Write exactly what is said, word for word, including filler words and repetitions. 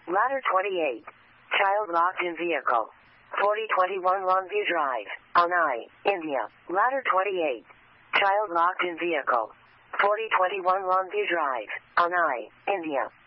Ladder twenty-eight. Child locked in vehicle. forty twenty-one Longview Drive, Anai, India. Ladder twenty-eight. Child locked in vehicle. forty twenty-one Longview Drive, Anai, India.